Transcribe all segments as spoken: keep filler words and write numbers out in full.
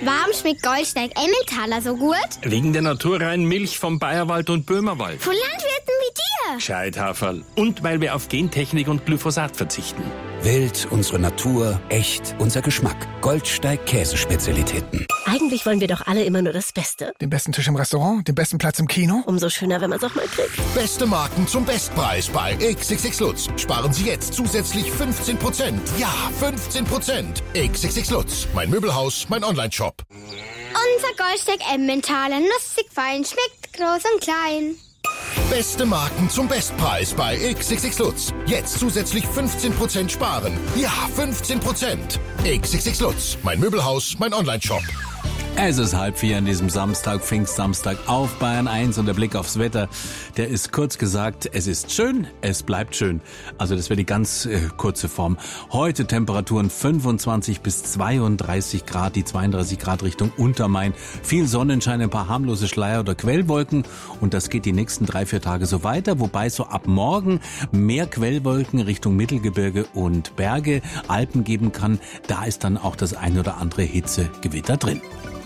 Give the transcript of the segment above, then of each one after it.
Warum schmeckt Goldsteig Emmentaler so gut? Wegen der naturreinen Milch vom Bayerwald und Böhmerwald. Von Landwirten wie dir. Gescheithaferl. Und weil wir auf Gentechnik und Glyphosat verzichten. Wild, unsere Natur, echt, unser Geschmack. Goldsteig Käsespezialitäten. Eigentlich wollen wir doch alle immer nur das Beste. Den besten Tisch im Restaurant, den besten Platz im Kino. Umso schöner, wenn man es auch mal kriegt. Beste Marken zum Bestpreis bei X X X Lutz. Sparen Sie jetzt zusätzlich fünfzehn Prozent. Ja, fünfzehn Prozent. X X X Lutz. Mein Möbelhaus, mein Onlineshop. Unser Goldsteig Emmentaler, nussig fein, schmeckt groß und klein. Beste Marken zum Bestpreis bei X X X Lutz. Jetzt zusätzlich fünfzehn Prozent sparen. Ja, fünfzehn Prozent. X X X Lutz. Mein Möbelhaus, mein Onlineshop. Es ist halb vier an diesem Samstag, Pfingstsamstag auf Bayern eins und der Blick aufs Wetter, der ist kurz gesagt, es ist schön, es bleibt schön. Also das wäre die ganz äh, kurze Form. Heute Temperaturen fünfundzwanzig bis zweiunddreißig Grad, die zweiunddreißig Grad Richtung Untermain. Viel Sonnenschein, ein paar harmlose Schleier oder Quellwolken und das geht die nächsten drei, vier Tage so weiter, wobei so ab morgen mehr Quellwolken Richtung Mittelgebirge und Berge, Alpen geben kann. Da ist dann auch das ein oder andere Hitzegewitter drin.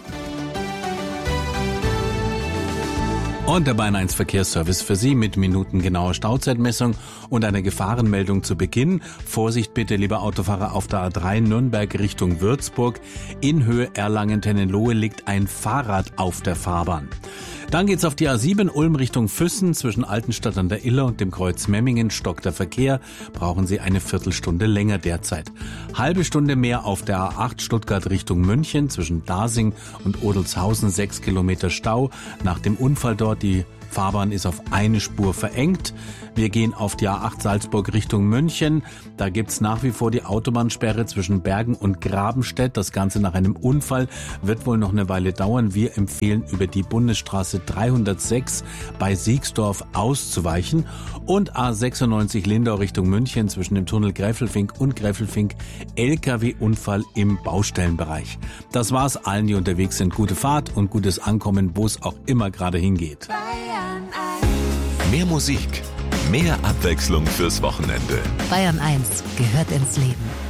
Und der Bayern eins Verkehrsservice für Sie mit minutengenauer Stauzeitmessung und einer Gefahrenmeldung zu Beginn. Vorsicht bitte, lieber Autofahrer, auf der A drei Nürnberg Richtung Würzburg. In Höhe Erlangen-Tennenlohe liegt ein Fahrrad auf der Fahrbahn. Dann geht's auf die A sieben Ulm Richtung Füssen. Zwischen Altenstadt an der Iller und dem Kreuz Memmingen stockt der Verkehr. Brauchen Sie eine Viertelstunde länger derzeit. Halbe Stunde mehr auf der A acht Stuttgart Richtung München. Zwischen Dasing und Odelshausen sechs Kilometer Stau. Nach dem Unfall dort, die Fahrbahn ist auf eine Spur verengt. Wir gehen auf die A acht Salzburg Richtung München. Da gibt's nach wie vor die Autobahnsperre zwischen Bergen und Grabenstedt. Das Ganze nach einem Unfall wird wohl noch eine Weile dauern. Wir empfehlen, über die Bundesstraße dreihundertsechs bei Siegsdorf auszuweichen. Und A sechsundneunzig Lindau Richtung München zwischen dem Tunnel Gräfelfink und Gräfelfink L K W-Unfall im Baustellenbereich. Das war's allen, die unterwegs sind. Gute Fahrt und gutes Ankommen, wo es auch immer gerade hingeht. Mehr Musik, mehr Abwechslung fürs Wochenende. Bayern eins gehört ins Leben.